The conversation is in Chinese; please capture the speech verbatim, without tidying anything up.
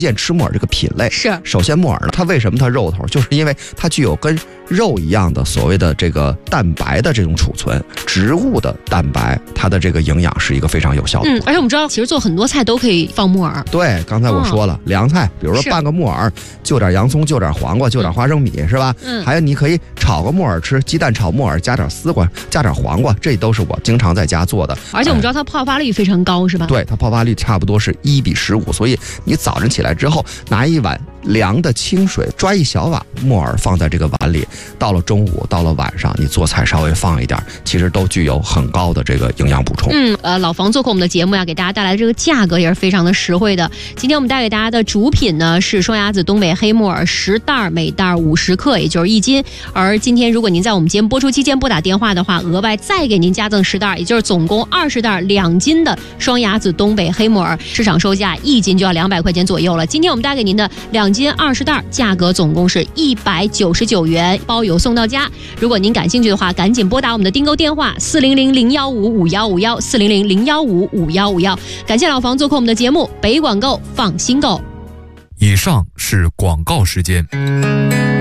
见吃木耳这个品类。 是， 首先木耳呢，它为什么它肉头，就是因为它具有跟肉一样的所谓的这个蛋白的这种储存，植物的蛋白，它的这个营养是一个非常有效的。 嗯，而且我们知道，其实做很多菜都可以放木耳。 对，刚才我说了，哦、凉菜，比如说拌个木耳，就点洋葱，就点黄瓜，就点花生米，嗯、是吧？嗯。还有你可以炒个木耳吃，鸡蛋炒木耳，加点丝瓜，加点黄瓜，这都是我经常在家做的。 而且我们知道它泡发率非常高，是吧？ 对，它泡发率差不多是一比十五，所以你早晨起来之后，拿一碗凉的清水，抓一小碗木耳放在这个碗里，到了中午，到了晚上，你做菜稍微放一点，其实都具有很高的这个营养补充。 嗯，呃，老房做客我们的节目呀，给大家带来的这个价格也是非常的实惠的。今天我们带给大家的主品呢是双鸭子东北黑木耳十袋，每袋五十克，也就是一斤。而今天如果您在我们节目播出期间拨打电话的话，额外再给您加赠十袋，也就是总共二十袋两斤的双鸭子东北黑木耳，市场售价一斤就要两百块钱左右了。今天我们带给您的两斤二十袋，价格总共是一百九十九元，包邮送到家。如果您感兴趣的话，赶紧拨打我们的订购电话四零零零幺五五幺五幺四零零零幺五五幺五幺。感谢老房做客我们的节目，北广购放心购。 以上是广告时间。